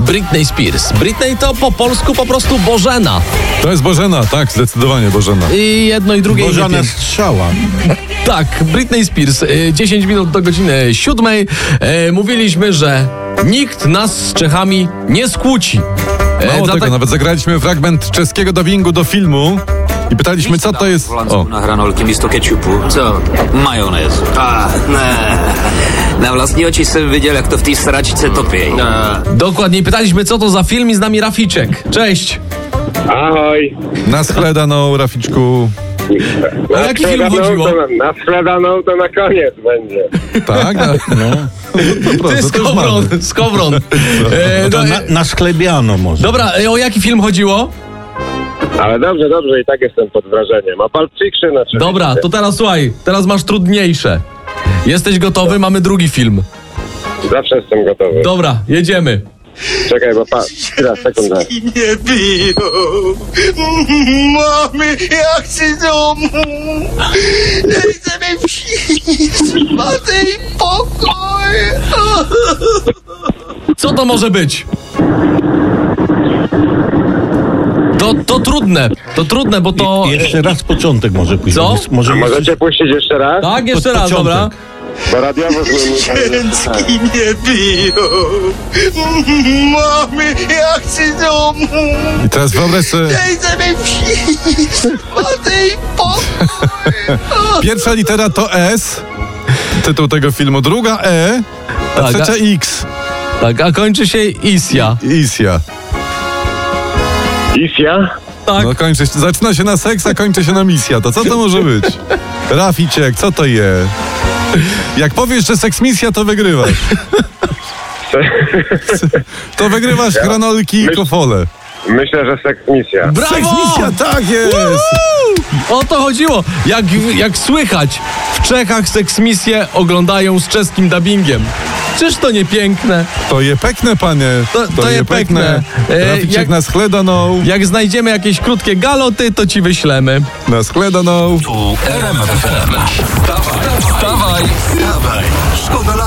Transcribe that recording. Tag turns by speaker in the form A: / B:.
A: Britney Spears. Britney to po polsku po prostu Bożena.
B: To jest Bożena, tak, zdecydowanie Bożena.
A: I jedno i drugie.
C: Bożena strzała.
A: Tak, Britney Spears. 10 minut do godziny 7. Mówiliśmy, że nikt nas z Czechami nie skłóci.
B: Mało tego, nawet zagraliśmy fragment czeskiego dubbingu do filmu i pytaliśmy, co to jest... O,
D: Na hranolky místo kečupu. Co? Majonez. Na vlastní oči jsem viděl, jak to v té sračce topí.
A: Dokładnie, pytaliśmy, co to za film i z nami Raficzek. Cześć.
E: Ahoj.
B: na schledaną, Raficzku.
A: O jaki film chodziło?
E: Na sprzedaną to na koniec będzie.
B: Tak? No.
A: Ty Skowron.
C: To na sklebiano może.
A: Dobra, o jaki film chodziło?
E: Ale dobrze, i tak jestem pod wrażeniem. A Pulp Fiction oczywiście.
A: Dobra, to teraz słuchaj, teraz masz trudniejsze. Jesteś gotowy? Mamy drugi film.
E: Zawsze jestem gotowy.
A: Dobra, jedziemy.
E: Czekaj, bo chwila, sekunda.
F: Nie biją. Mamy, ja chcę domu. Chcemy spać i pokój.
A: Co to może być? To trudne, bo to...
C: Jeszcze raz początek może pójść.
A: Co?
C: Może
E: Możecie puścić jeszcze raz?
A: Tak, jeszcze raz,
C: początek.
A: dobra.
E: Bo radiowo zmieni.
F: Ręczki nie biją. Mamy, ja chcę domu.
B: I teraz wyobraź sobie,
F: Chcemy spać i pokój.
B: pierwsza litera to S, tytuł tego filmu, druga E, a
A: Tak,
B: trzecia X,
A: Tak, a kończy się Isja.
B: Isja.
E: Isja?
A: Tak.
B: No zaczyna się na seks, a kończy się na misja. To co to może być? Raficzek, co to jest? Jak powiesz, że seks misja, to wygrywasz. To wygrywasz hranolki i kofole.
E: Myślę, że seks misja.
A: Brawo!
B: Seks misja, tak jest!
A: O to chodziło. Jak słychać, w Czechach seksmisję oglądają z czeskim dubbingiem. Czyż to nie piękne?
B: To je pekne, panie.
A: To je pekne.
B: Raficzek
A: Jak-
B: na schledaną.
A: Jak znajdziemy jakieś krótkie galoty, to ci wyślemy.
B: Na schledaną.
G: Tu RMF FM. Wstawaj, szkoda lata.